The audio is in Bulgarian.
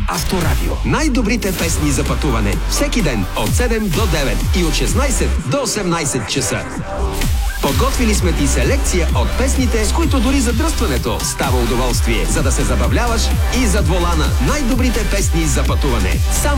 Авторадио. Най-добрите песни за пътуване. Всеки ден от 7 до 9 и от 16 до 18 часа. Подготвили сме ти селекция от песните, с които дори задръстването става удоволствие, за да се забавляваш и зад волана. Най-добрите песни за пътуване. Само